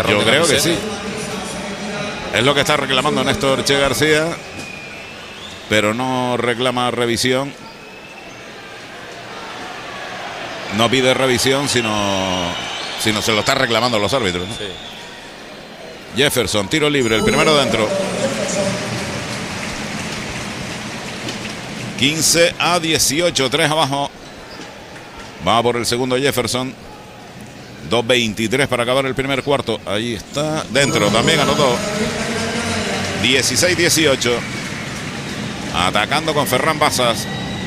Yo creo que sí. Es lo que está reclamando Néstor Che García, pero no reclama revisión. No pide revisión, sino se lo está reclamando los árbitros, ¿no? Sí. Jefferson, tiro libre, el primero dentro. 15-18, 3 abajo. Va por el segundo Jefferson. 2:23 para acabar el primer cuarto. Ahí está, dentro, también anotó. 16-18. Atacando con Ferran Basas.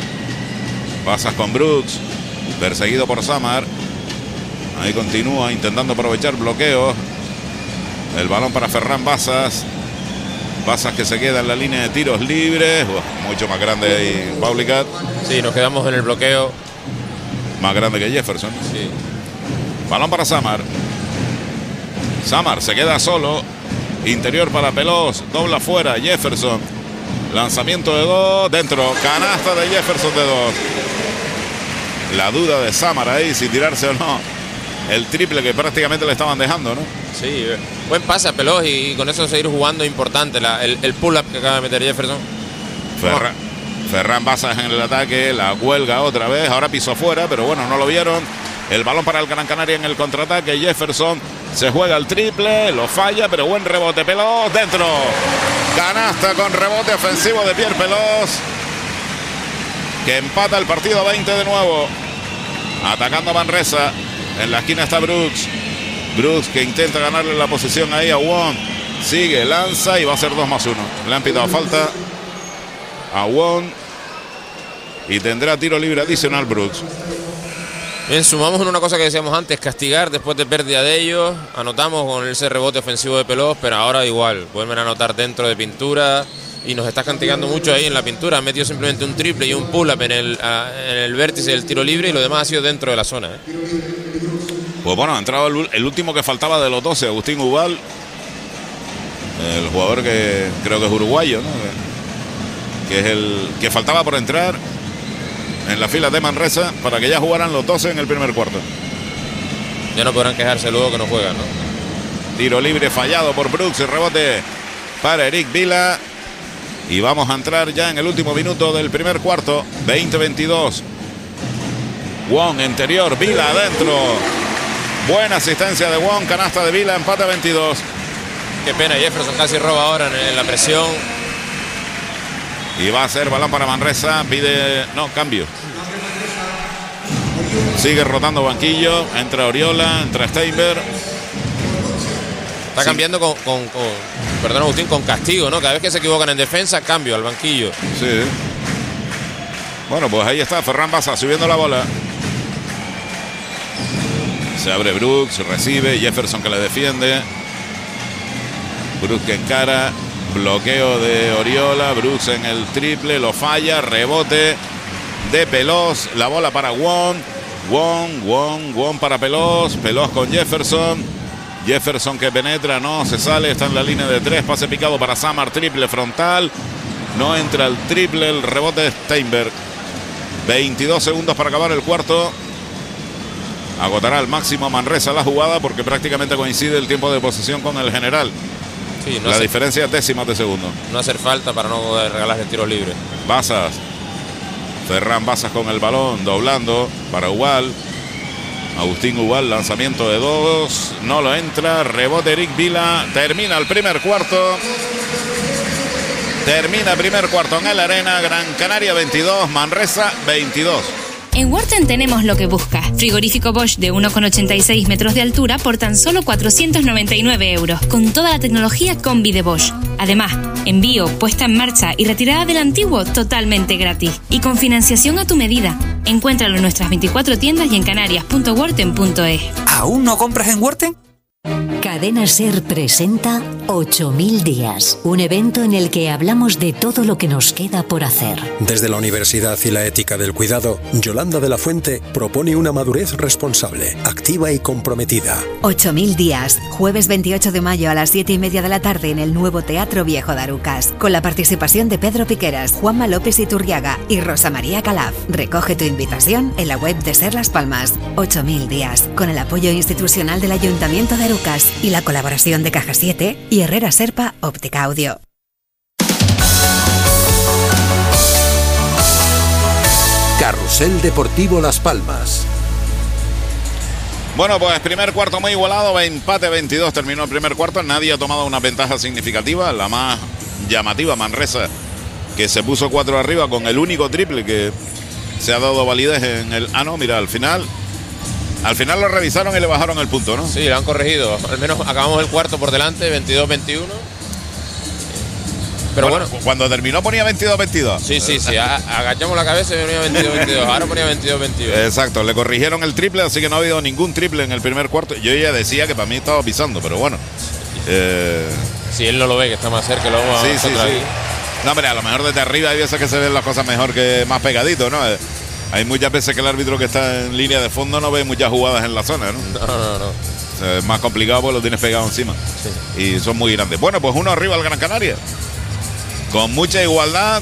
Basas con Brooks. Perseguido por Samar. Ahí continúa intentando aprovechar bloqueos. El balón para Ferran Basas. Basas que se queda en la línea de tiros libres. Mucho más grande ahí Paulicat. Sí, nos quedamos en el bloqueo. Más grande que Jefferson. Sí. Balón para Samar. Samar se queda solo. Interior para Pelós. Dobla fuera Jefferson. Lanzamiento de 2. Dentro. Canasta de Jefferson de 2. La duda de Samar ahí si tirarse o no. El triple que prácticamente le estaban dejando, ¿no? Sí, buen pase a Pelós y con eso seguir jugando importante. El pull-up que acaba de meter Jefferson. Ferran Basas en el ataque. La cuelga otra vez. Ahora pisó afuera, pero bueno, no lo vieron. El balón para el Gran Canaria en el contraataque. Jefferson se juega el triple. Lo falla, pero buen rebote. Pelós dentro. Canasta con rebote ofensivo de Pierre Pelós, que empata el partido a 20 de nuevo. Atacando a Manresa. En la esquina está Brooks. Brooks que intenta ganarle la posición ahí a Wong. Sigue, lanza y va a ser 2+1. Le han pitado falta a Wong. Y tendrá tiro libre adicional Brooks. Bien, sumamos en una cosa que decíamos antes, castigar después de pérdida de ellos. Anotamos con ese rebote ofensivo de Pelós, pero ahora igual, vuelven a anotar dentro de pintura y nos está castigando mucho ahí en la pintura. Han metido simplemente un triple y un pull-up en el vértice del tiro libre y lo demás ha sido dentro de la zona. Pues bueno, ha entrado el último que faltaba de los 12, Agustín Ubal, el jugador que creo que es uruguayo, ¿no? Que es el que faltaba por entrar en la fila de Manresa para que ya jugaran los 12 en el primer cuarto. Ya no podrán quejarse luego que no juegan, ¿no? Tiro libre fallado por Brooks, el rebote para Eric Vila. Y vamos a entrar ya en el último minuto del primer cuarto. 20-22. Wong interior, Vila adentro. Buena asistencia de Wong, canasta de Vila, empate a 22. Qué pena, Jefferson casi roba ahora en la presión. Y va a ser balón para Manresa. Pide, no, cambio. Sigue rotando banquillo. Entra Oriola, entra Steinberg. Está cambiando perdón Agustín, con castigo, ¿no? Cada vez que se equivocan en defensa, cambio al banquillo. Sí. Bueno, pues ahí está Ferran Basas subiendo la bola. Se abre Brooks, recibe. Jefferson que le defiende. Brooks que encara. Bloqueo de Oriola. Brooks en el triple, lo falla. Rebote de Pelós. La bola para Wong. Wong para Pelós. Pelós con Jefferson. Jefferson que penetra, no, se sale, está en la línea de 3. Pase picado para Samar, triple frontal. No entra el triple, el rebote de Steinberg. 22 segundos para acabar el cuarto. Agotará al máximo Manresa la jugada porque prácticamente coincide el tiempo de posesión con el general. Sí, la diferencia es décimas de segundo. No hacer falta para no regalar el tiro libre. Basas. Ferran Basas con el balón, doblando para Ubal. Agustín Ubal, lanzamiento de 2. No lo entra. Rebote Eric Vila. Termina el primer cuarto. Termina primer cuarto en el Arena. Gran Canaria 22, Manresa 22. En Worten tenemos lo que buscas. Frigorífico Bosch de 1,86 metros de altura por tan solo 499 euros, con toda la tecnología combi de Bosch. Además, envío, puesta en marcha y retirada del antiguo totalmente gratis. Y con financiación a tu medida. Encuéntralo en nuestras 24 tiendas y en canarias.worten.es. ¿Aún no compras en Worten? Cadena SER presenta 8000 días, un evento en el que hablamos de todo lo que nos queda por hacer. Desde la Universidad y la Ética del Cuidado, Yolanda de la Fuente propone una madurez responsable, activa y comprometida. 8000 días, jueves 28 de mayo a las 7:30 de la tarde en el nuevo Teatro Viejo de Arucas, con la participación de Pedro Piqueras, Juanma López Iturriaga y Rosa María Calaf. Recoge tu invitación en la web de SER Las Palmas. 8000 días, con el apoyo institucional del Ayuntamiento de Arucas. Arucas y la colaboración de Caja 7 y Herrera Serpa Óptica Audio. Carrusel Deportivo Las Palmas. Bueno, pues primer cuarto muy igualado, empate 22 terminó el primer cuarto, nadie ha tomado una ventaja significativa, la más llamativa Manresa, que se puso 4 arriba con el único triple que se ha dado validez en el... Ah, no, mira, al final lo revisaron y le bajaron el punto, ¿no? Sí, lo han corregido, al menos acabamos el cuarto por delante, 22-21. Pero bueno, cuando terminó ponía 22-22. Sí, agachamos la cabeza y ponía 22-22, ahora ponía 22-22. Exacto, le corrigieron el triple, así que no ha habido ningún triple en el primer cuarto. Yo ya decía que para mí estaba pisando, pero bueno. Si él no lo ve, que está más cerca, lo vamos a sí. No, hombre, a lo mejor desde arriba hay veces que se ven las cosas mejor que más pegadito, ¿no? Hay muchas veces que el árbitro que está en línea de fondo no ve muchas jugadas en la zona, ¿no? No. Es más complicado porque lo tienes pegado encima. Sí. Y son muy grandes. Bueno, pues uno arriba al Gran Canaria. Con mucha igualdad,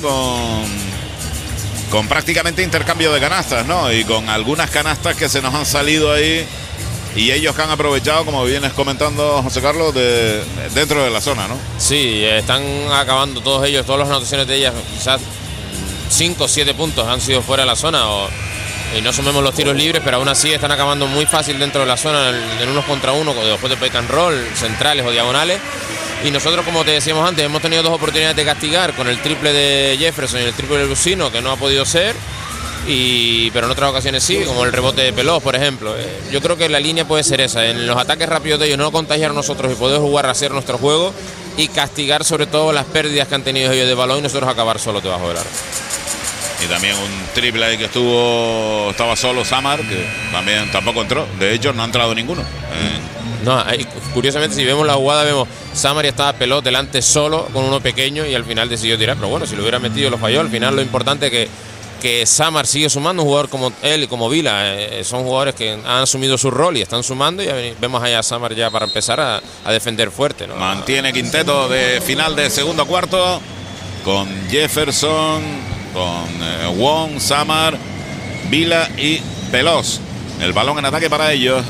con prácticamente intercambio de canastas, ¿no? Y con algunas canastas que se nos han salido ahí y ellos que han aprovechado, como vienes comentando, José Carlos, dentro de la zona, ¿no? Sí, están acabando todos ellos, todas las anotaciones de ellas, quizás 5 o 7 puntos han sido fuera de la zona y no sumemos los tiros libres, pero aún así están acabando muy fácil dentro de la zona en unos contra uno, después de pick and roll, centrales o diagonales. Y nosotros, como te decíamos antes, hemos tenido 2 oportunidades de castigar con el triple de Jefferson y el triple de Brusino, que no ha podido ser, pero en otras ocasiones sí, como el rebote de Pelós, por ejemplo. Yo creo que la línea puede ser esa, en los ataques rápidos de ellos no contagiar a nosotros y poder jugar a hacer nuestro juego y castigar sobre todo las pérdidas que han tenido ellos de balón y nosotros acabar solos debajo del aro. Y también un triple ahí que estaba solo Samar, que también tampoco entró. De hecho, no ha entrado ninguno. No, curiosamente, si vemos la jugada, vemos Samar y estaba Pelós delante solo con uno pequeño y al final decidió tirar. Pero bueno, si lo hubiera metido lo falló. Al final lo importante es que Samar sigue sumando. Un jugador como él y como Vila son jugadores que han asumido su rol y están sumando. Y vemos allá a Samar ya para empezar a defender fuerte, ¿no? Mantiene quinteto de final de segundo cuarto con Jefferson, con Wong, Samar, Vila y Pelós. El balón en ataque para ellos.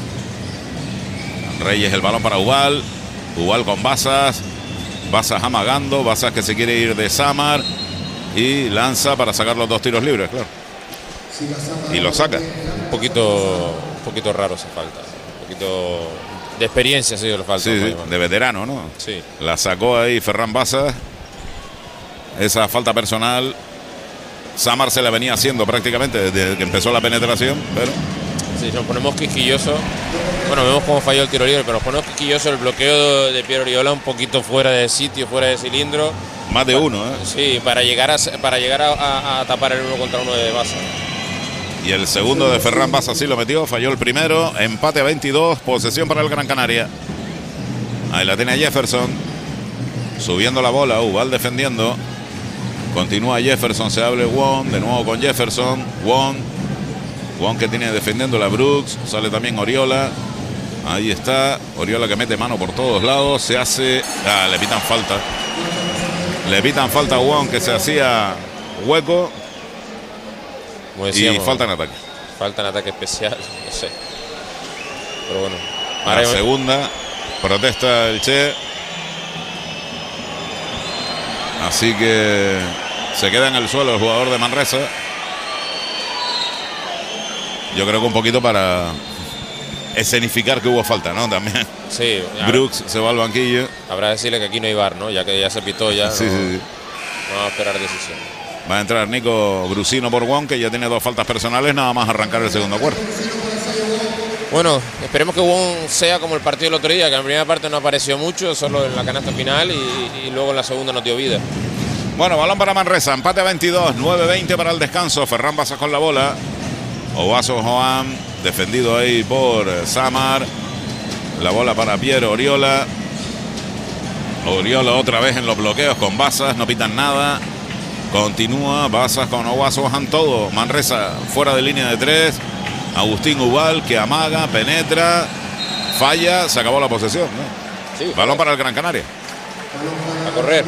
Reyes el balón para Ubal. Ubal con Basas. Basas amagando. Basas que se quiere ir de Samar. Y lanza para sacar los 2 tiros libres, claro. Y lo saca. Un poquito raro se falta. Un poquito de experiencia sí le falta. Sí, de veterano, ¿no? Sí. La sacó ahí Ferran Basas. Esa falta personal. Samar se la venía haciendo prácticamente desde que empezó la penetración, pero... Sí, nos ponemos quisquillosos. Bueno, vemos cómo falló el tiro libre, pero nos ponemos quisquillosos. El bloqueo de Piero Oriola un poquito fuera de sitio, fuera de cilindro. Más de uno, ¿eh? Sí, para llegar a tapar el 1 contra 1 de Basas. Y el segundo de Ferran Basas sí lo metió, falló el primero. Empate a 22, posesión para el Gran Canaria. Ahí la tiene Jefferson. Subiendo la bola, Ubal defendiendo. Continúa Jefferson, se abre Wong, de nuevo con Jefferson. Wong que tiene defendiendo la Brooks. Sale también Oriola. Ahí está. Oriola que mete mano por todos lados. Se hace... le pitan falta. Le pitan falta a Wong que se hacía hueco. Como decíamos, y falta en ataque. Falta en ataque especial. No sé. Pero bueno. La segunda. Protesta el Che. Así que se queda en el suelo el jugador de Manresa. Yo creo que un poquito para escenificar que hubo falta, ¿no? También. Sí. Brooks se va al banquillo. Habrá que decirle que aquí no hay VAR, ¿no? Ya que ya se pitó ya. Sí, no, sí. Vamos a esperar decisión. Va a entrar Nico Brusino por Wong, que ya tiene 2 faltas personales, nada más arrancar el segundo cuarto. Bueno, esperemos que Wong sea como el partido del otro día, que en la primera parte no apareció mucho, solo en la canasta final y luego en la segunda nos dio vida. Bueno, balón para Manresa, empate a 22, 9-20 para el descanso. Ferran Basas con la bola. Ovaso Joan, defendido ahí por Samar. La bola para Piero Oriola. Oriola otra vez en los bloqueos con Basas, no pitan nada. Continúa Basas con Ovaso Joan, todo. Manresa fuera de línea de 3. Agustín Ubal que amaga, penetra, falla, se acabó la posesión, ¿no? Sí, balón para el Gran Canaria. A correr.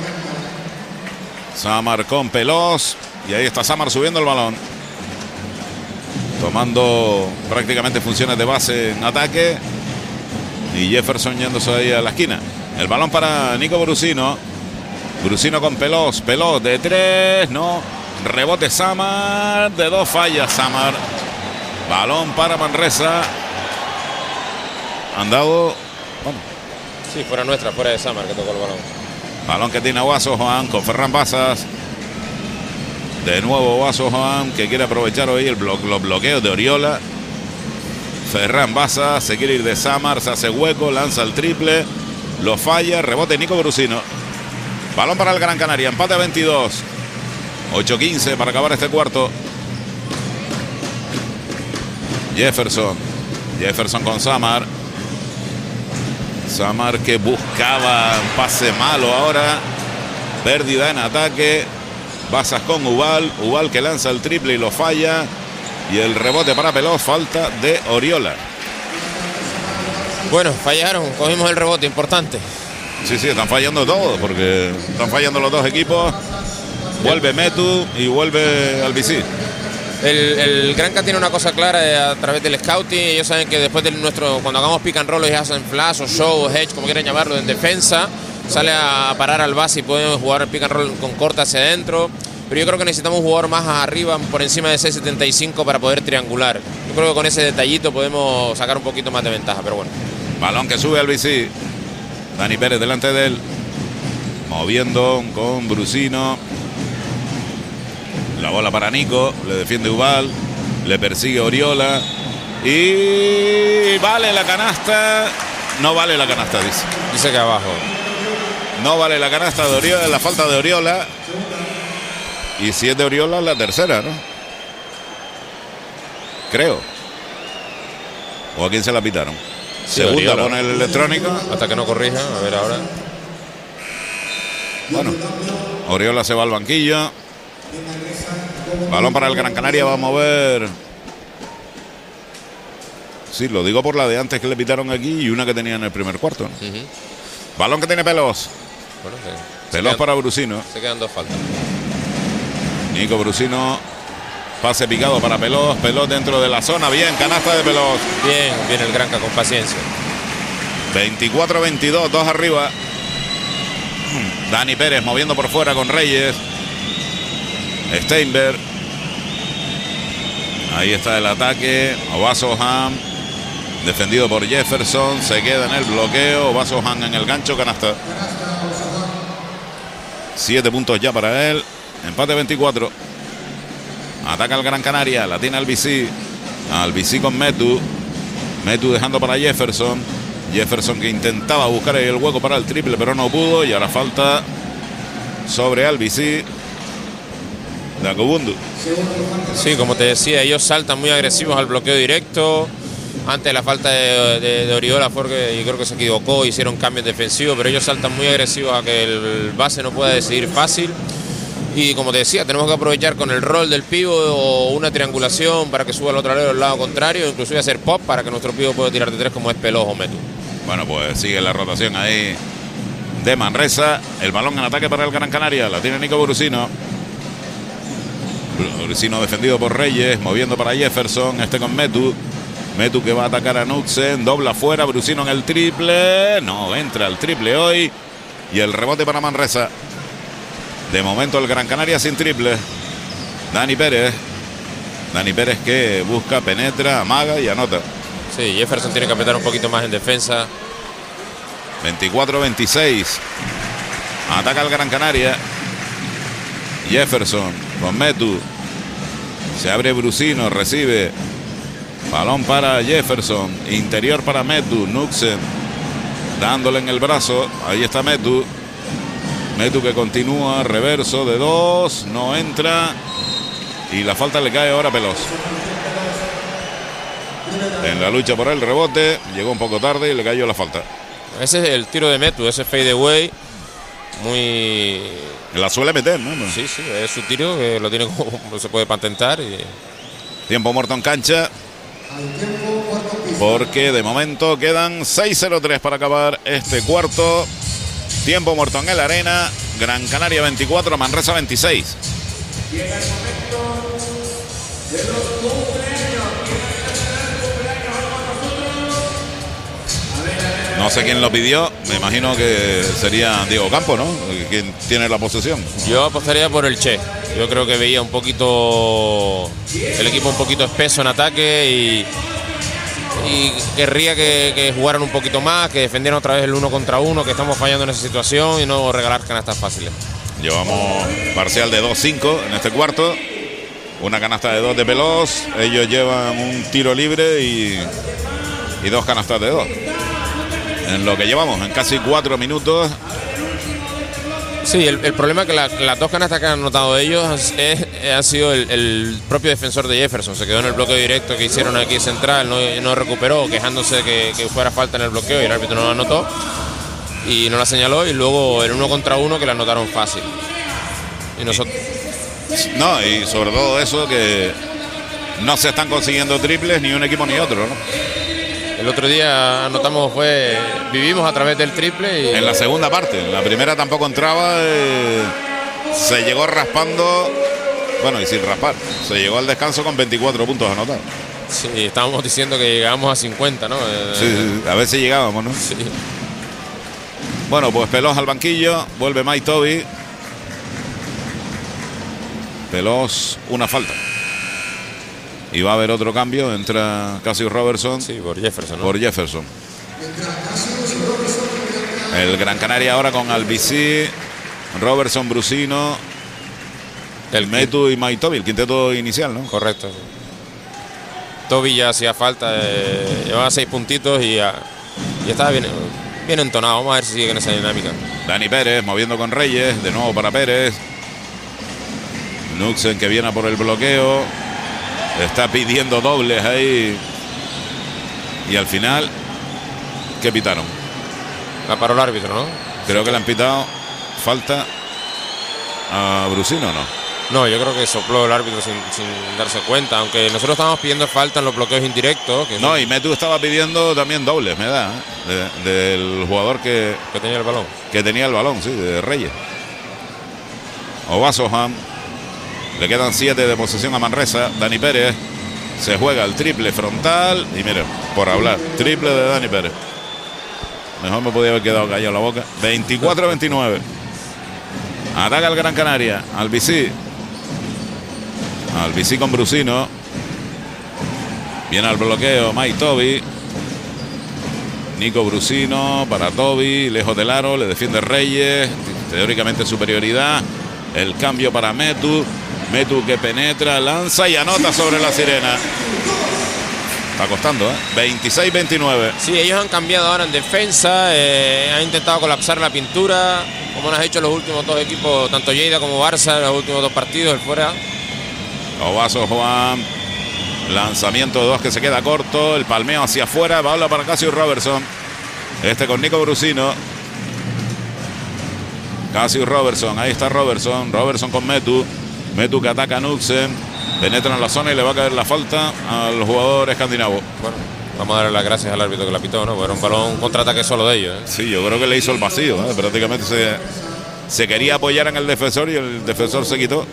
Samar con Pelós. Y ahí está Samar subiendo el balón. Tomando prácticamente funciones de base en ataque. Y Jefferson yéndose ahí a la esquina. El balón para Nico Brusino. Brusino con Pelós. Pelós de 3. No. Rebote Samar. De 2 falla Samar. Balón para Manresa. Han dado. Bueno. Sí, fuera nuestra, fuera de Samar que tocó el balón. Balón que tiene Ovaso Joan con Ferran Basas. De nuevo Ovaso Joan que quiere aprovechar hoy los bloqueos de Oriola. Ferran Basas se quiere ir de Samar, se hace hueco, lanza el triple, lo falla, rebote Nico Brusino. Balón para el Gran Canaria, empate a 22. 8-15 para acabar este cuarto. Jefferson con Samar. Samar que buscaba un pase malo ahora. Pérdida en ataque. Basas con Ubal que lanza el triple y lo falla. Y el rebote para Pelós, falta de Oriola. Bueno, fallaron, cogimos el rebote, importante. Sí, están fallando todos, porque están fallando los dos equipos. Vuelve Metu y vuelve Albicí. El Granca tiene una cosa clara a través del scouting. Ellos saben que después de cuando hagamos pick and roll, ellos hacen flash o show o hedge, como quieran llamarlo, en defensa. Sale a parar al base y podemos jugar pick and roll con corta hacia adentro. Pero yo creo que necesitamos un jugador más arriba, por encima de 6.75 para poder triangular. Yo creo que con ese detallito podemos sacar un poquito más de ventaja, pero bueno. Balón que sube al BC. Dani Pérez delante de él. Moviendo con Brusino. La bola para Nico. Le defiende Ubal. Le persigue Oriola. Y vale la canasta. No vale la canasta, dice. Dice que abajo. No vale la canasta de Oriola, la falta de Oriola. Y si es de Oriola, la tercera, ¿no? Creo. ¿O a quién se la pitaron? Sí, Segunda Oriola. pone el electrónico. Hasta que no corrija, a ver ahora. Bueno, Oriola se va al banquillo. Balón para el Gran Canaria, va a mover. Sí, lo digo por la de antes que le pitaron aquí y una que tenía en el primer cuarto, ¿no? Balón que tiene Pelós. Bueno, Pelós para Brusino. Se quedan 2 faltas. Nico Brusino. Pase picado para Pelós. Pelós dentro de la zona. Bien, canasta de Pelós. Bien el Granca con paciencia. 24-22, 2 arriba. Dani Pérez moviendo por fuera con Reyes. Steinberg. Ahí está el ataque. Ovaso Ham. Defendido por Jefferson. Se queda en el bloqueo. Ovaso Ham en el gancho. Canasta. 7 puntos ya para él. Empate 24. Ataca el Gran Canaria. La tiene Albicí. Albicí con Metu. Metu dejando para Jefferson. Jefferson que intentaba buscar el hueco para el triple, pero no pudo. Y ahora falta sobre Albicí de Akobundu. Sí, como te decía, ellos saltan muy agresivos al bloqueo directo. Antes de la falta de Oriola, porque yo creo que se equivocó, hicieron cambios defensivos, pero ellos saltan muy agresivos a que el base no pueda decidir fácil. Y como te decía, tenemos que aprovechar con el rol del pívot o una triangulación para que suba el otro alero al lado contrario, inclusive hacer pop para que nuestro pívot pueda tirar de 3 como es Pelós o Metu. Bueno, pues sigue la rotación ahí de Manresa. El balón en ataque para el Gran Canaria. La tiene Nico Brusino. Brusino defendido por Reyes, moviendo para Jefferson. Este con Metu. Metu que va a atacar a Nuxen. Dobla afuera. Brusino en el triple. No entra el triple hoy. Y el rebote para Manresa. De momento el Gran Canaria sin triple. Dani Pérez. Dani Pérez que busca, penetra, amaga y anota. Sí, Jefferson tiene que apretar un poquito más en defensa. 24-26. Ataca el Gran Canaria. Jefferson con Metu. Se abre Brusino, recibe. Balón para Jefferson. Interior para Metu. Nuxen dándole en el brazo. Ahí está Metu. Metu que continúa, reverso de 2, no entra. Y la falta le cae ahora a Pelós. En la lucha por el rebote, llegó un poco tarde y le cayó la falta. Ese es el tiro de Metu, ese fade away. Muy... La suele meter, ¿no? Sí, es su tiro que lo tiene como se puede patentar. Y... Tiempo muerto en cancha. Porque de momento quedan 6:03 para acabar este cuarto. Tiempo muerto en el arena. Gran Canaria 24, Manresa 26. Llega el momento de los cumpleaños. ¿Quién va a celebrar el cumpleaños con nosotros? A ver. No sé quién lo pidió, me imagino que sería Diego Campo, ¿no? Quien tiene la posesión. Yo apostaría por el Che. Yo creo que veía un poquito el equipo un poquito espeso en ataque y querría que jugaran un poquito más, que defendieran otra vez el 1 contra 1, que estamos fallando en esa situación y no regalar canastas fáciles. Llevamos parcial de 2-5 en este cuarto. Una canasta de 2 de Pelós. Ellos llevan un tiro libre y 2 canastas de 2. En lo que llevamos, en casi 4 minutos. Sí, el problema es que las 2 canastas que han anotado ellos ha sido el propio defensor de Jefferson. Se quedó en el bloqueo directo que hicieron aquí central, no recuperó, quejándose de que fuera falta en el bloqueo y el árbitro no lo anotó y no la señaló. Y luego el 1 contra 1 que la anotaron fácil. Y nosotros... No, y sobre todo eso, que no se están consiguiendo triples ni un equipo ni otro, ¿no? El otro día vivimos a través del triple y... En la segunda parte, en la primera tampoco entraba, se llegó raspando, bueno, y sin raspar, se llegó al descanso con 24 puntos anotados. Sí, estábamos diciendo que llegábamos a 50, ¿no? Sí, a ver si llegábamos, ¿no? Sí. Bueno, pues Pelós al banquillo, vuelve Mike Tobey. Pelós, una falta. Y va a haber otro cambio, entra Cassius Robertson. Sí, por Jefferson, ¿no? Por Jefferson. El Gran Canaria ahora con Albicí, Robertson, Brusino, el Metu y Mike Tobey, el quinteto inicial, ¿no? Correcto. Tobey ya hacía falta, llevaba 6 puntitos y estaba bien entonado. Vamos a ver si sigue en esa dinámica. Dani Pérez moviendo con Reyes, de nuevo para Pérez. Knucksen que viene por el bloqueo. Está pidiendo dobles ahí. Y al final, ¿qué pitaron? La paró el árbitro, ¿no? Creo que le han pitado falta a Brusino, ¿no? No, yo creo que sopló el árbitro sin darse cuenta. Aunque nosotros estábamos pidiendo falta en los bloqueos indirectos. No, y Metu estaba pidiendo también dobles, me da, del jugador que tenía el balón. Que tenía el balón, sí, de Reyes. Ovasoham. Le quedan 7 de posesión a Manresa. Dani Pérez se juega el triple frontal. Y mira, por hablar, triple de Dani Pérez. Mejor me podía haber quedado callado la boca. 24-29. Ataca el Gran Canaria. Albicí con Brusino. Viene al bloqueo Mike Tobey. Nico Brusino para Tobey. Lejos del aro. Le defiende Reyes. Teóricamente superioridad. El cambio para Metu. Metu que penetra, lanza y anota sobre la Sirena. Está costando, 26-29. Sí, ellos han cambiado ahora en defensa. Han intentado colapsar la pintura, como lo han hecho los últimos 2 equipos, tanto Lleida como Barça, en los últimos 2 partidos, el fuera. Ovaso Juan. Lanzamiento de 2 que se queda corto. El palmeo hacia afuera. Bola para Cassius Robertson. Este con Nico Brusino. Cassius Robertson. Ahí está Robertson. Robertson con Metu. Metu que ataca a Knucksen. Penetra en la zona y le va a caer la falta al jugador escandinavo. Bueno, vamos a darle las gracias al árbitro que la pitó, ¿no? Era un balón, un contraataque solo de ellos. Sí, yo creo que le hizo el vacío. Prácticamente se quería apoyar en el defensor y el defensor se quitó.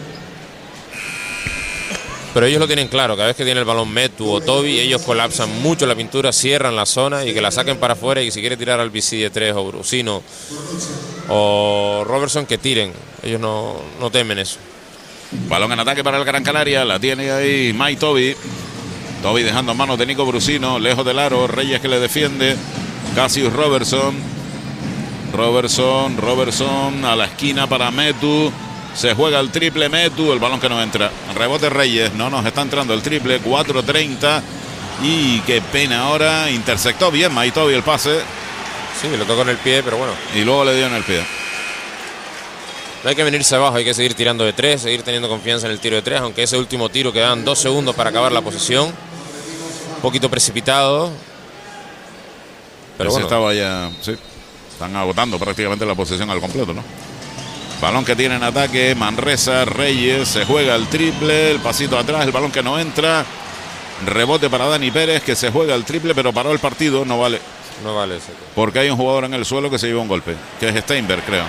Pero ellos lo tienen claro, cada vez que tiene el balón Metu o Tobey, ellos colapsan mucho la pintura, cierran la zona y que la saquen para afuera, y que si quiere tirar al BC de 3 o Brusino o Robertson, que tiren. Ellos no temen eso. Balón en ataque para el Gran Canaria, la tiene ahí Mike Tobey. Tobey dejando en manos de Nico Brusino, lejos del aro, Reyes que le defiende. Cassius Robertson a la esquina para Metu. Se juega el triple Metu, el balón que no entra. Rebote Reyes, no nos está entrando el triple, 4-30. Y qué pena ahora, interceptó bien Mike Tobey el pase. Sí, lo tocó en el pie, pero bueno. Y luego le dio en el pie. No hay que venirse abajo, hay que seguir tirando de 3, seguir teniendo confianza en el tiro de 3, aunque ese último tiro quedan 2 segundos para acabar la posesión. Un poquito precipitado. Pero bueno. Estaba ya, sí, están agotando prácticamente la posesión al completo, ¿no? Balón que tiene en ataque Manresa, Reyes, se juega el triple, el pasito atrás, el balón que no entra. Rebote para Dani Pérez, que se juega el triple, pero paró el partido, no vale. No vale ese. Porque hay un jugador en el suelo que se lleva un golpe, que es Steinberg, creo.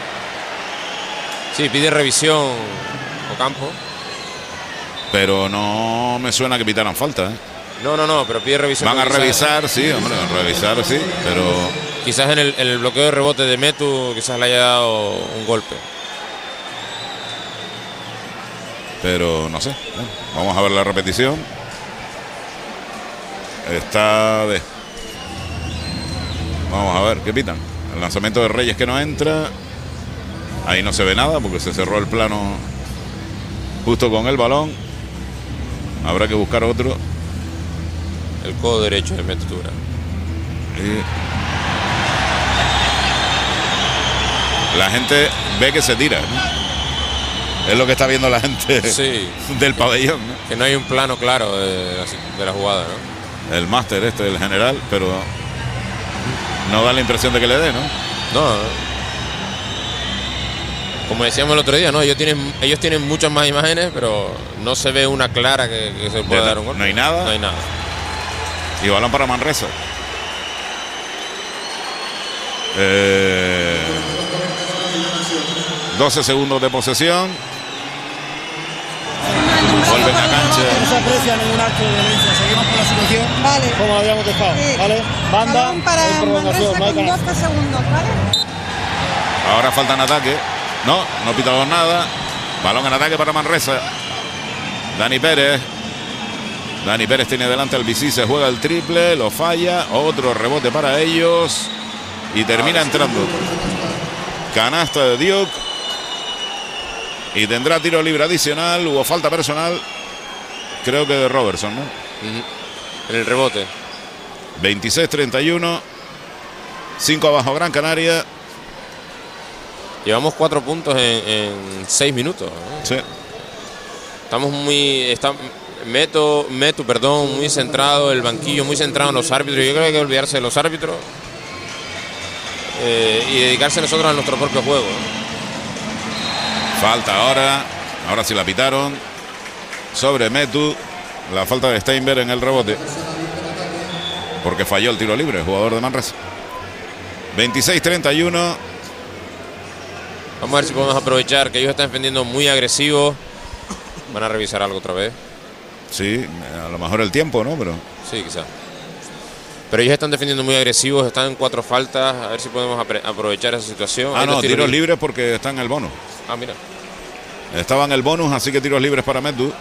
Sí, pide revisión Ocampo. Pero no me suena que pitaran falta, No, pero pide revisión. Van a revisar, sí, hombre, a revisar, sí, pero Quizás en el bloqueo de rebote de Metu quizás le haya dado un golpe. Pero no sé. Bueno, vamos a ver la repetición. Vamos a ver qué pitan. El lanzamiento de Reyes que no entra. Ahí no se ve nada porque se cerró el plano justo con el balón. Habrá que buscar otro. El codo derecho de Metu Durán. La gente ve que se tira, ¿no? Es lo que está viendo la gente sí, del pabellón, ¿no? Que no hay un plano claro de la jugada, ¿no? El máster el general, pero no da la impresión de que le dé, ¿no? No. Como decíamos el otro día, ¿no? Ellos tienen muchas más imágenes, pero no se ve una clara que se pueda dar un golpe. No hay nada. No hay nada. Y balón para Manresa. 12 segundos de posesión. Vuelven a cancha. No se aprecia ningún acto de violencia. Seguimos con la situación. Vale. Como la habíamos dejado. Sí. Vale. Banda. Balón para Manresa con 12 segundos, ¿vale? Ahora falta en ataque. No pitamos nada. Balón en ataque para Manresa. Dani Pérez tiene delante al bici, se juega el triple, lo falla. Otro rebote para ellos. Y termina entrando. Canasta de Duke. Y tendrá tiro libre adicional. Hubo falta personal. Creo que de Robertson, ¿no? En el rebote. 26-31. 5 abajo Gran Canaria. Llevamos 4 puntos en 6 minutos, ¿no? Sí. Estamos Metu, muy centrado, el banquillo muy centrado en los árbitros. Yo creo que hay que olvidarse de los árbitros y dedicarse nosotros a nuestro propio juego. Falta ahora sí la pitaron sobre Metu. La falta de Steinberg en el rebote, porque falló el tiro libre el jugador de Manresa. 26-31. Vamos a ver si podemos aprovechar que ellos están defendiendo muy agresivos. Van a revisar algo otra vez. Sí, a lo mejor el tiempo, ¿no? Pero sí, quizás. Pero ellos están defendiendo muy agresivos, están en 4 faltas. A ver si podemos aprovechar esa situación. No, tiros libres porque está en el bonus. Mira. Estaba en el bonus, así que tiros libres para Metu.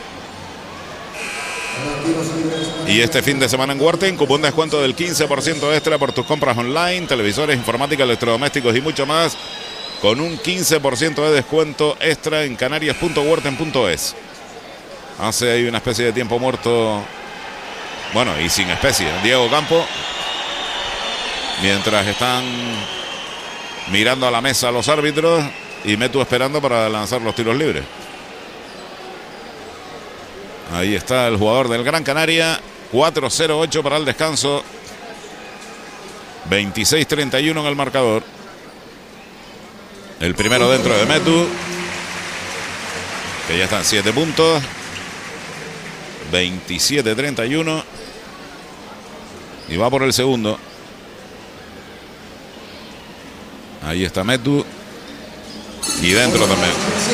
Y este fin de semana en Huarten, cupón de descuento del 15% extra por tus compras online, televisores, informática, electrodomésticos y mucho más, con un 15% de descuento extra en canarias.huarten.es. Hace ahí una especie de tiempo muerto, bueno, y sin especie, Diego Campo, mientras están mirando a la mesa los árbitros y Metu esperando para lanzar los tiros libres. Ahí está el jugador del Gran Canaria. 4-0-8 para el descanso. 26-31 en el marcador. El primero dentro de Metu, que ya están 7 puntos. 27-31. Y va por el segundo. Ahí está Metu. Y dentro también.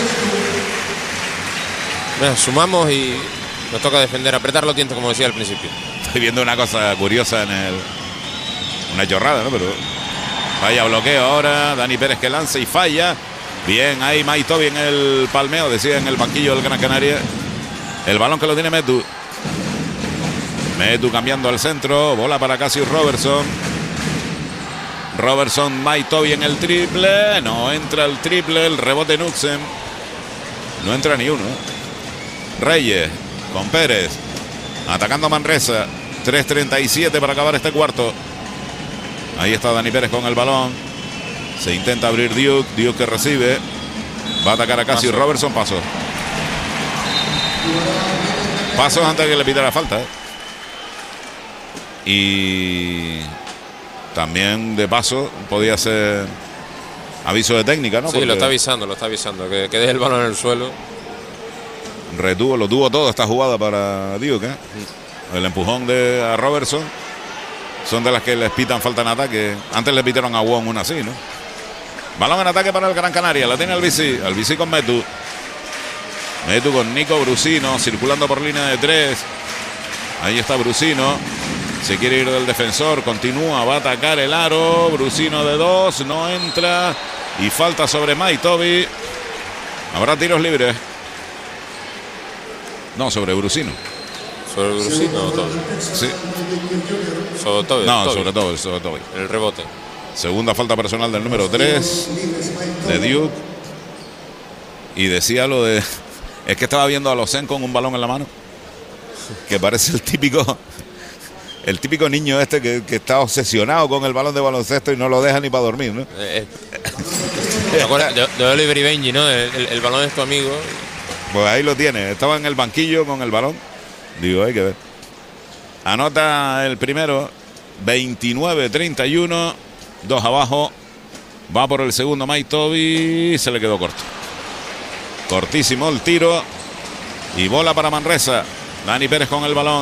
Bueno, sumamos y nos toca defender, apretar los dientes, como decía al principio. Estoy viendo una cosa curiosa una chorrada, ¿no? Pero vaya bloqueo ahora. Dani Pérez que lanza y falla. Bien, ahí Mike Toby en el palmeo, decía en el banquillo del Gran Canaria. El balón que lo tiene Metu. Metu cambiando al centro. Bola para Cassius Robertson. Mike Toby en el triple. No entra el triple. El rebote Nuxem. No entra ni uno. Reyes con Pérez. Atacando a Manresa. 3:37 para acabar este cuarto. Ahí está Dani Pérez con el balón. Se intenta abrir Duke. Duke que recibe. Va a atacar a Cassius Robertson. Pasos antes de que le pita la falta. Y también de paso podía ser aviso de técnica, ¿no? Sí, porque lo está avisando. Que deje el balón en el suelo. Lo tuvo todo esta jugada para Duke, ¿eh? El empujón a Robertson. Son de las que les pitan falta en ataque. Antes le pitaron a Wong una así, ¿no? Balón en ataque para el Gran Canaria. La tiene Albici con Metu. Metu con Nico Brusino circulando por línea de 3. Ahí está Brusino. Se quiere ir del defensor, continúa, va a atacar el aro. Brusino de 2, no entra. Y falta sobre Maitovi. Habrá tiros libres. No, sobre Brusino. ¿Sobre Brusino o Tobi? Sí. Sobre Tobi. No, sobre Tobi. El rebote. Segunda falta personal del número 3 de Duke. Y decía lo de... Es que estaba viendo a Locen con un balón en la mano. Que parece el típico niño este que está obsesionado con el balón de baloncesto y no lo deja ni para dormir, ¿no? ¿Te acuerdas de Oliver y Benji, no? El balón es tu amigo. Pues ahí lo tiene. Estaba en el banquillo con el balón. Digo, hay que ver. Anota el primero. 29-31. 2 abajo. Va por el segundo Maitovi. Se le quedó corto. Cortísimo el tiro. Y bola para Manresa. Dani Pérez con el balón.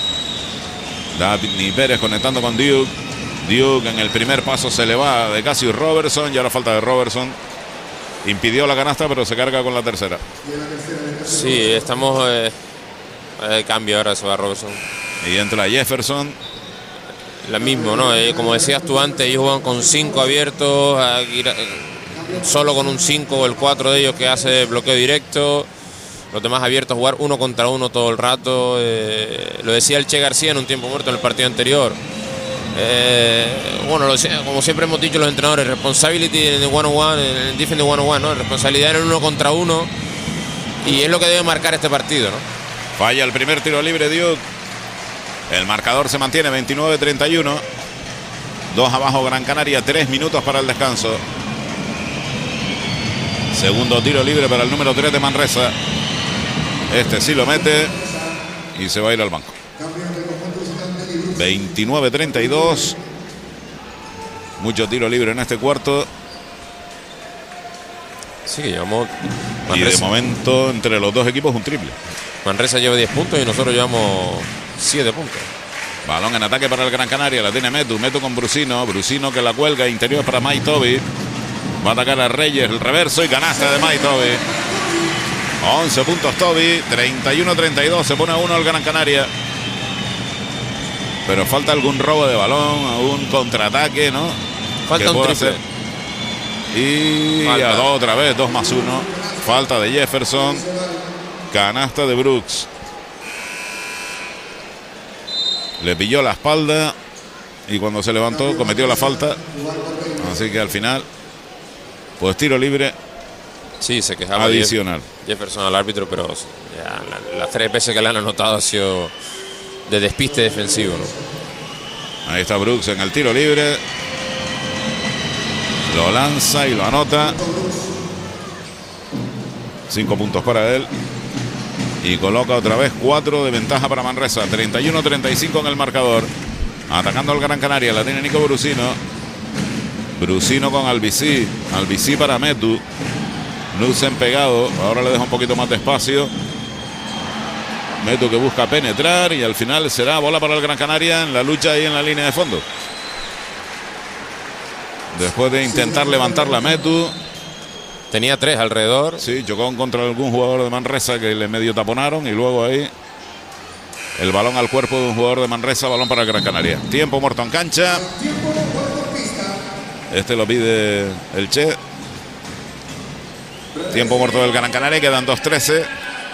Dani Pérez conectando con Duke. Duke en el primer paso se le va de casi Robertson. Y ahora falta de Robertson. Impidió la canasta, pero se carga con la tercera. Sí, estamos... cambio ahora, se va Robertson. Y entra Jefferson. La misma, ¿no? Como decías tú antes, ellos juegan con 5 abiertos. Solo con un 5 o el 4 de ellos que hace bloqueo directo. Los demás abiertos a jugar 1 contra 1 todo el rato. Lo decía el Che García en un tiempo muerto en el partido anterior. Bueno, como siempre hemos dicho los entrenadores, responsibility en el one-on-one, en el defense one-on-one, ¿no? Responsabilidad en el 1 contra 1. Y es lo que debe marcar este partido, ¿no? Falla el primer tiro libre Duke. El marcador se mantiene 29-31. 2 abajo Gran Canaria, 3 minutos para el descanso. Segundo tiro libre para el número 3 de Manresa. Este sí lo mete y se va a ir al banco. 29-32. Mucho tiro libre en este cuarto. Sí, llevamos... Y de momento entre los dos equipos un triple. Manresa lleva 10 puntos y nosotros llevamos 7 puntos. Balón en ataque para el Gran Canaria. La tiene Metu con Brusino. Brusino que la cuelga. Interior para Maitovi. Va a atacar a Reyes. El reverso y canasta de Maitovi. 11 puntos Tobi. 31-32. Se pone a 1 el Gran Canaria. Pero falta algún robo de balón. Un contraataque, ¿no? Falta un triple. Y a 2 otra vez. 2+1. Falta de Jefferson. Canasta de Brooks. Le pilló la espalda y cuando se levantó cometió la falta. Así que al final, pues tiro libre. Sí, se quejaba adicional. Jefferson al árbitro, pero ya las 3 veces que le han anotado ha sido de despiste defensivo, ¿no? Ahí está Brooks en el tiro libre. Lo lanza y lo anota. 5 puntos para él. Y coloca otra vez 4 de ventaja para Manresa. 31-35 en el marcador. Atacando al Gran Canaria. La tiene Nico Brusino. Brusino con Albicí. Albicí para Metu. Knudsen pegado. Ahora le deja un poquito más de espacio. Metu que busca penetrar. Y al final será bola para el Gran Canaria en la lucha ahí en la línea de fondo. Después de intentar levantar la Metu. Tenía 3 alrededor. Sí, chocó contra algún jugador de Manresa que le medio taponaron y luego ahí el balón al cuerpo de un jugador de Manresa, balón para el Gran Canaria. Tiempo muerto en cancha. Este lo pide el Che. Tiempo muerto del Gran Canaria, quedan 2:13.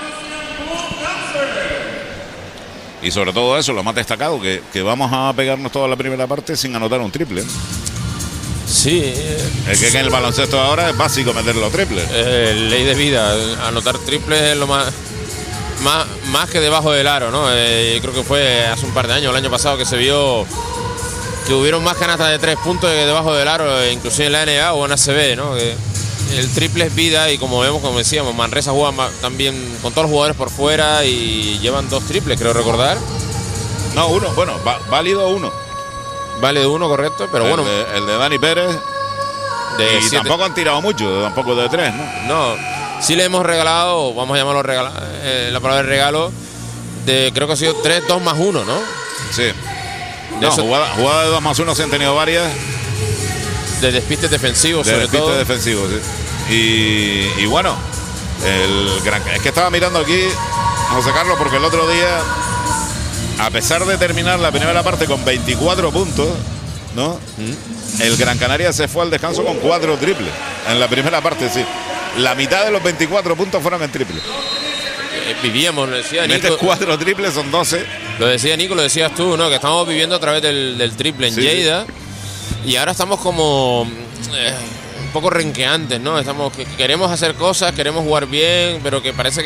Y sobre todo eso, lo más destacado, que vamos a pegarnos toda la primera parte sin anotar un triple. Sí. Es que en el baloncesto ahora es básico meter los triples. Ley de vida. Anotar triples es lo más que debajo del aro, ¿no? Creo que fue hace un par de años, el año pasado, que se vio que hubieron más canastas de 3 puntos que debajo del aro, inclusive en la NBA o en ACB, ¿no? El triple es vida y como vemos, como decíamos, Manresa juega también con todos los jugadores por fuera y llevan 2 triples, creo recordar. No, 1, bueno, válido 1. Vale de 1, correcto, pero bueno. El de Dani Pérez. Y 7. Tampoco han tirado mucho, tampoco de 3, ¿no? No, sí le hemos regalado, vamos a llamarlo la palabra de regalo, creo que ha sido 3, 2+1, ¿no? Sí. No, jugada de 2+1 se han tenido varias. De despistes defensivos, sobre todo. De despistes defensivos, sí. Y bueno, es que estaba mirando aquí, José Carlos, porque el otro día a pesar de terminar la primera parte con 24 puntos, ¿no? El Gran Canaria se fue al descanso con 4 triples. En la primera parte, sí. La mitad de los 24 puntos fueron en triple. Vivíamos, lo decía Nico. Metes 4 triples, son 12. Lo decía Nico, lo decías tú, ¿no? Que estamos viviendo a través del triple en Lleida. Sí. Y ahora estamos como un poco renqueantes, ¿no? Estamos que queremos hacer cosas, queremos jugar bien, pero que parece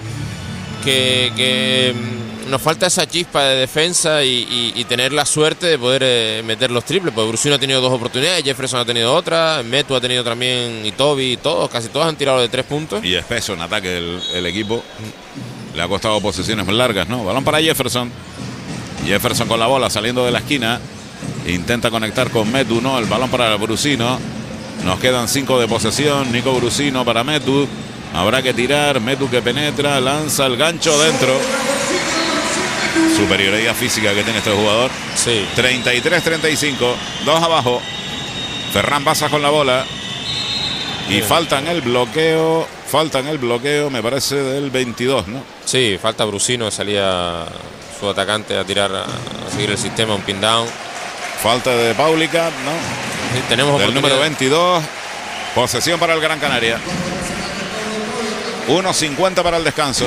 que nos falta esa chispa de defensa y tener la suerte de poder meter los triples. Pues Brusino ha tenido 2 oportunidades, Jefferson ha tenido otra, Metu ha tenido también, y Toby, casi todos han tirado de 3 puntos. Y espeso en ataque el equipo. Le ha costado posiciones largas, ¿no? Balón para Jefferson. Jefferson con la bola saliendo de la esquina. Intenta conectar con Metu, ¿no? El balón para Brusino. Nos quedan 5 de posesión. Nico Brusino para Metu. Habrá que tirar. Metu que penetra, lanza el gancho dentro. Superioridad física que tiene este jugador. Sí. 33-35. 2 abajo. Ferran Basas con la bola. Y falta en el bloqueo, me parece, del 22, ¿no? Sí, falta Brusino, salía su atacante a tirar, a seguir el sistema, un pin down. Falta de Paulica, ¿no? Sí, tenemos del número 22. Posesión para el Gran Canaria. 1:50 para el descanso.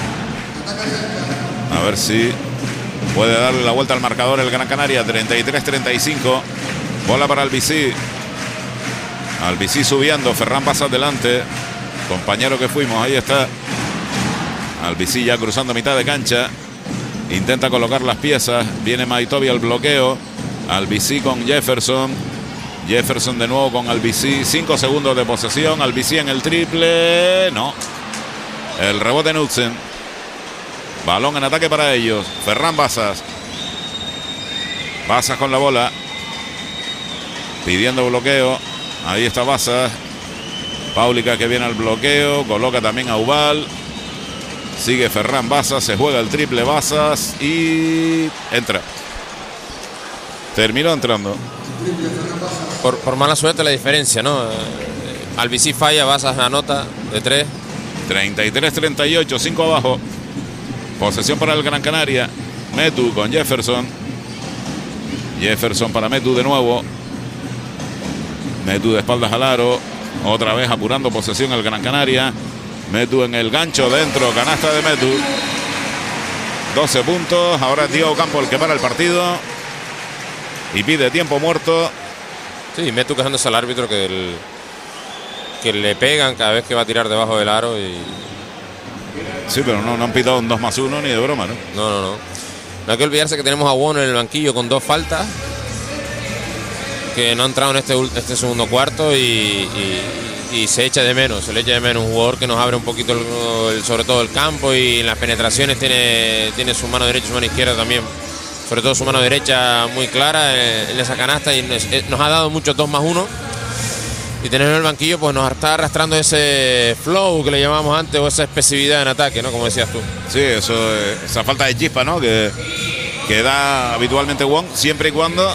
A ver si puede darle la vuelta al marcador el Gran Canaria. 33-35. Bola para Albicí. Albicí subiendo, Ferran pasa adelante. Compañero que fuimos, ahí está. Albicí ya cruzando mitad de cancha. Intenta colocar las piezas. Viene Maitobi al bloqueo. Albicí con Jefferson. Jefferson de nuevo con Albicí. 5 segundos de posesión. Albicí en el triple. No. El rebote Knudsen. Balón en ataque para ellos. Ferran Basas. Basas con la bola. Pidiendo bloqueo. Ahí está Basas. Paulica que viene al bloqueo. Coloca también a Ubal. Sigue Ferran Basas. Se juega el triple Basas. Y entra. Terminó entrando. Por mala suerte la diferencia, ¿no? Albicí falla, Basas anota de 3. 33-38. 5 abajo. Posesión para el Gran Canaria. Metu con Jefferson. Jefferson para Metu de nuevo. Metu de espaldas al aro. Otra vez apurando posesión el Gran Canaria. Metu en el gancho dentro. Canasta de Metu. 12 puntos. Ahora es Diego Campo el que para el partido. Y pide tiempo muerto. Sí, Metu quejándose al árbitro que le pegan cada vez que va a tirar debajo del aro. Sí, pero no han pitado un 2+1 ni de broma, ¿no? No hay que olvidarse que tenemos a Wono en el banquillo con 2 faltas. Que no ha entrado en este segundo cuarto y se echa de menos. Se le echa de menos un jugador que nos abre un poquito sobre todo el campo, y en las penetraciones tiene su mano derecha y su mano izquierda también. Sobre todo su mano derecha muy clara en esa canasta, y nos ha dado muchos 2+1. Y tenerlo en el banquillo pues nos está arrastrando ese flow que le llamamos antes, o esa expresividad en ataque, ¿no? Como decías tú. Sí, esa falta de chispa, ¿no? Que da habitualmente Wong, siempre y cuando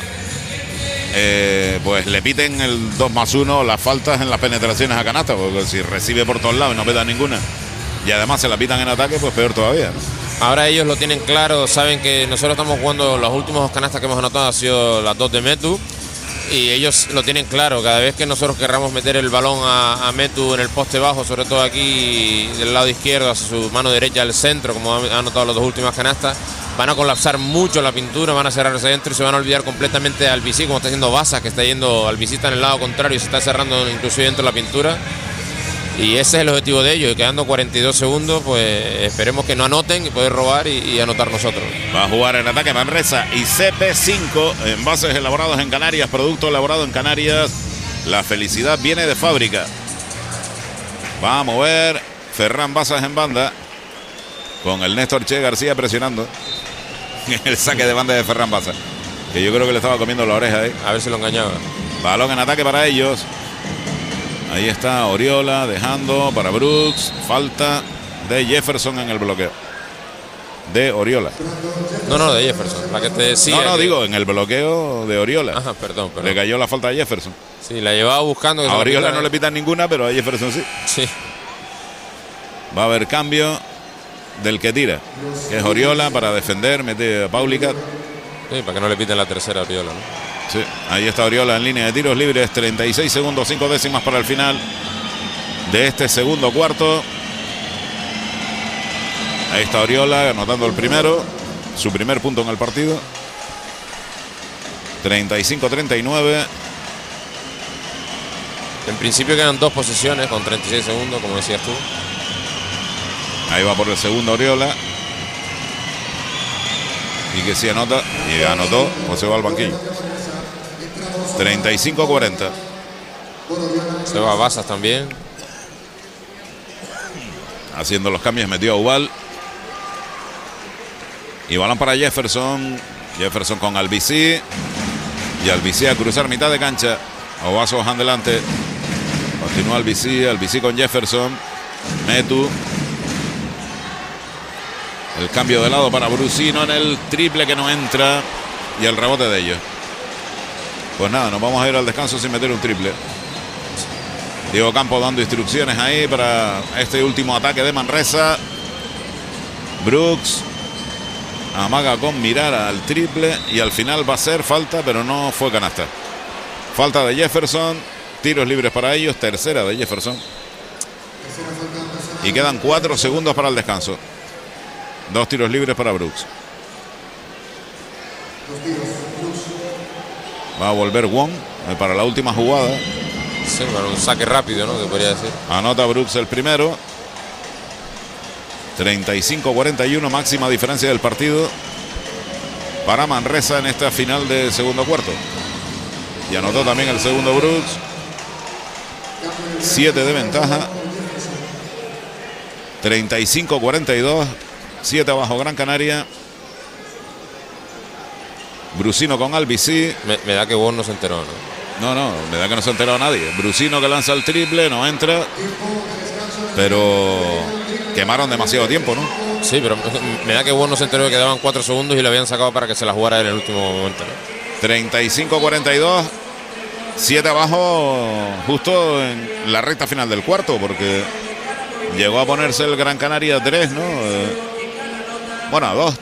pues le piten el 2+1 las faltas en las penetraciones a canasta, porque si recibe por todos lados y no peta ninguna, y además se la pitan en ataque, pues peor todavía, ¿no? Ahora ellos lo tienen claro, saben que nosotros estamos jugando, los últimos 2 canastas que hemos anotado han sido las 2 de Metu, y ellos lo tienen claro. Cada vez que nosotros querramos meter el balón a Metu en el poste bajo, sobre todo aquí del lado izquierdo hacia su mano derecha al centro, como han anotado las 2 últimas canastas, van a colapsar mucho la pintura, van a cerrarse dentro y se van a olvidar completamente de Albicí, como está haciendo Basas, que está yendo Albicí está en el lado contrario y se está cerrando inclusive dentro de la pintura. Y ese es el objetivo de ellos, y quedando 42 segundos, pues esperemos que no anoten y poder robar y anotar nosotros. Va a jugar en ataque Manresa y CP5, envases elaborados en Canarias, producto elaborado en Canarias. La felicidad viene de fábrica. Va a mover Ferran Basas en banda, con el Néstor Che García presionando. El saque de banda de Ferran Basas, que yo creo que le estaba comiendo la oreja ahí. A ver si lo engañaba. Balón en ataque para ellos. Ahí está Oriola dejando para Brooks. Falta de Jefferson en el bloqueo. De Oriola. No, de Jefferson. La que te decía. Digo, en el bloqueo de Oriola. Ajá, perdón. Le cayó la falta a Jefferson. Sí, la llevaba buscando. A Oriola no le pitan ninguna, pero a Jefferson sí. Sí. Va a haber cambio. del que tira, que es Oriola, para defender, mete a Paulicat. Sí, para que no le piten la tercera a Oriola, ¿no? Sí, ahí está Oriola en línea de tiros libres. 36 segundos, 5 décimas para el final de este segundo cuarto. Ahí está Oriola anotando el primero, su primer punto en el partido. 35-39. En principio quedan 2 posesiones con 36 segundos, como decías tú. Ahí va por el segundo Oriola. Y que sí anota. Y anotó, o se va al banquillo. 35-40. Se va a Basas también. Haciendo los cambios, metió a Ubal. Y balón para Jefferson. Jefferson con Albici. Y Albici a cruzar mitad de cancha. Ovaso bajan delante. Continúa Albici con Jefferson. Metu. El cambio de lado para Brusino en el triple que no entra. Y el rebote de ellos. Pues nada, nos vamos a ir al descanso sin meter un triple. Diego Campos dando instrucciones ahí para este último ataque de Manresa. Brooks amaga con mirar al triple y al final va a ser falta, pero no fue canasta. Falta de Jefferson, tiros libres para ellos, tercera de Jefferson. Y quedan 4 segundos para el descanso. 2 tiros libres para Brooks. Va a volver Wong para la última jugada. Sí, para un saque rápido, ¿no? Que podría decir. Anota Brooks el primero. 35-41, máxima diferencia del partido para Manresa en esta final de segundo cuarto. Y anotó también el segundo Brooks. 7 de ventaja. 35-42. 7 abajo Gran Canaria. Brusino con Albici. Me da que Wong no se enteró, ¿no? No, me da que no se ha enterado nadie. Brusino que lanza el triple, no entra. Pero quemaron demasiado tiempo, ¿no? Sí, pero me da que Wong no se enteró de que quedaban 4 segundos y le habían sacado para que se la jugara él en el último momento, ¿no? 35-42. 7 abajo justo en la recta final del cuarto, porque llegó a ponerse el Gran Canaria 3, ¿no? Bueno, a 2,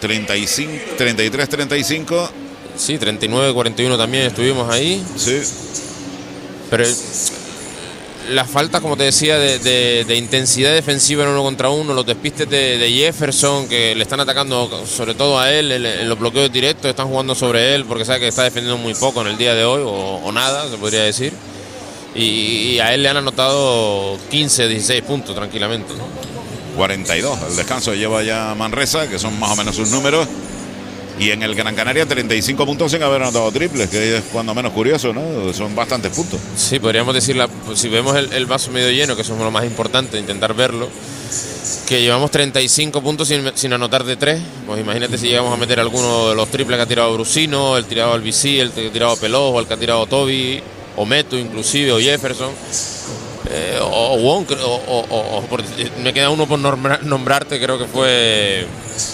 33-35. Sí, 39-41 también estuvimos ahí. Sí. Pero las faltas, como te decía, de intensidad defensiva en 1 contra 1, los despistes de Jefferson, que le están atacando sobre todo a él, en los bloqueos directos, están jugando sobre él, porque sabe que está defendiendo muy poco en el día de hoy, o nada, se podría decir. Y a él le han anotado 15, 16 puntos tranquilamente, ¿no? 42, el descanso lleva ya Manresa, que son más o menos sus números. Y en el Gran Canaria 35 puntos sin haber anotado triples, que es cuando menos curioso, ¿no? Son bastantes puntos. Sí, podríamos decir, si vemos el vaso medio lleno, que eso es lo más importante, intentar verlo, que llevamos 35 puntos sin anotar de 3. Pues imagínate si llegamos a meter alguno de los triples que ha tirado Brusino, el tirado Albici, el que ha tirado Pelós, o el que ha tirado Toby, o Metu inclusive, o Jefferson. O Wong, me queda uno por nombrarte, creo que fue...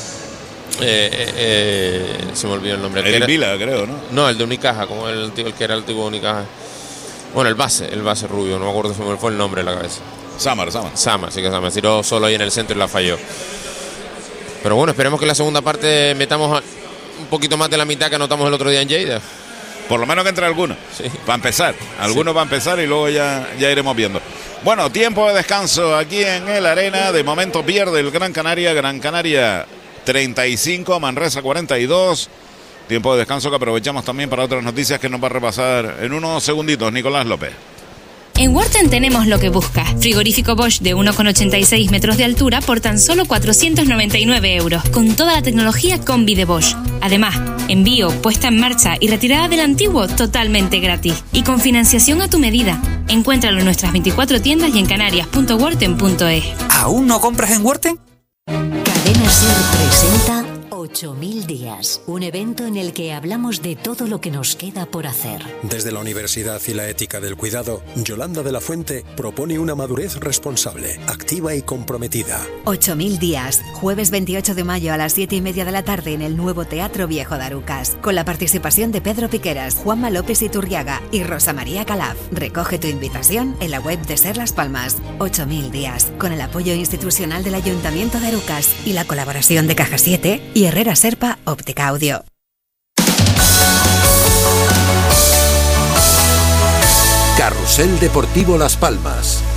se me olvidó el nombre. El Vila, creo, ¿no? No, el de Unicaja, como el que era el tipo de Unicaja. Bueno, el base rubio, no me acuerdo si me fue el nombre en la cabeza. Samar, sí que Samar. Tiró solo ahí en el centro y la falló. Pero bueno, esperemos que en la segunda parte metamos un poquito más de la mitad que anotamos el otro día en Lleida. Por lo menos que entre alguno. Sí. Para empezar. Algunos va a empezar y luego ya iremos viendo. Bueno, tiempo de descanso aquí en el Arena. De momento pierde el Gran Canaria. Gran Canaria 35, Manresa 42. Tiempo de descanso que aprovechamos también para otras noticias que nos va a repasar en unos segunditos Nicolás López. En Worten tenemos lo que buscas. Frigorífico Bosch de 1,86 metros de altura por tan solo 499 euros, con toda la tecnología combi de Bosch. Además, envío, puesta en marcha y retirada del antiguo totalmente gratis. Y con financiación a tu medida. Encuéntralo en nuestras 24 tiendas y en canarias.worten.es. ¿Aún no compras en Worten? Cadena Ser presenta 8000 días. Un evento en el que hablamos de todo lo que nos queda por hacer. Desde la Universidad y la Ética del Cuidado, Yolanda de la Fuente propone una madurez responsable, activa y comprometida. 8000 días, jueves 28 de mayo a las 7:30 de la tarde en el nuevo Teatro Viejo de Arucas, con la participación de Pedro Piqueras, Juanma López Iturriaga y Rosa María Calaf. Recoge tu invitación en la web de Ser Las Palmas. 8000 días, con el apoyo institucional del Ayuntamiento de Arucas y la colaboración de Caja 7 y Herrera Serpa Óptica Audio. Carrusel Deportivo Las Palmas.